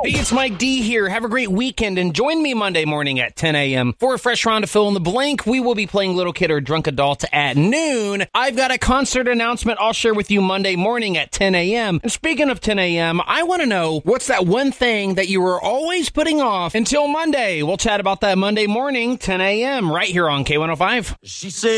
Hey, it's Mike D here. Have a great weekend and join me Monday morning at 10 a.m. for a fresh round of Fill in the Blank. We will be playing Little Kid or Drunk Adult at noon. I've got a concert announcement I'll share with you Monday morning at 10 a.m. And speaking of 10 a.m., I want to know what's that one thing that you were always putting off until Monday. We'll chat about that Monday morning, 10 a.m. right here on K105. She said